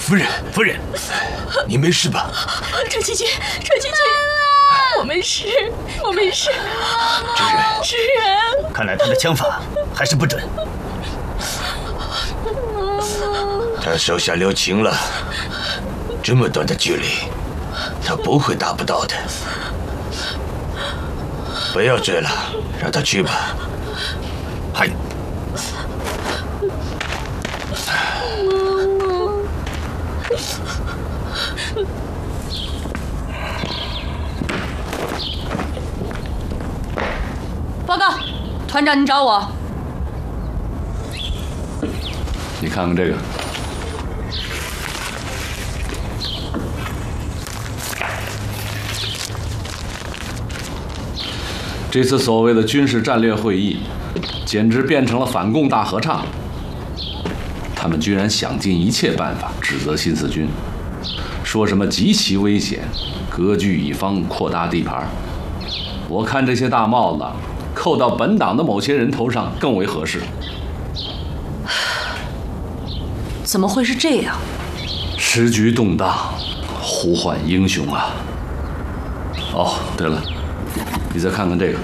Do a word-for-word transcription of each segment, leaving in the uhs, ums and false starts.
夫人，夫人，你没事吧？ 车姐姐，车姐姐，我没事，我没事。 知人， 知人， 看来他的枪法还是不准。 他手下留情了，这么短的距离，他不会达不到的。不要追了，让他去吧。 嗨。 报告，团长，您找我。 你看看这个，这次所谓的军事战略会议，简直变成了反共大合唱。他们居然想尽一切办法指责新四军，说什么极其危险，割据一方，扩大地盘。我看这些大帽子扣到本党的某些人头上更为合适。 怎么会是这样？ 时局动荡，呼唤英雄啊！哦，对了，你再看看这个。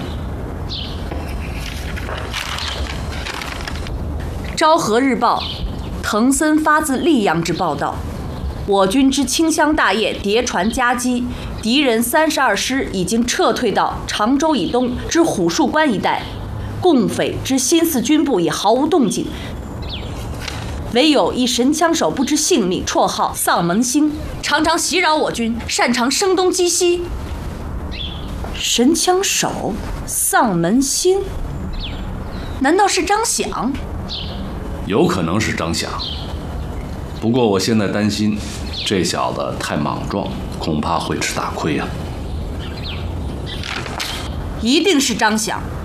昭和日报，藤森发自溧阳之报道：我军之清乡大业谍传夹击，敌人三十二师已经撤退到常州以东之虎树关一带，共匪之新四军部也毫无动静。唯有一神枪手不知性命，绰号丧门星，常常袭扰我军，擅长声东击西。神枪手丧门星，难道是张响？ 有可能是张响，不过我现在担心，这小子太莽撞，恐怕会吃大亏啊。 一定是张响。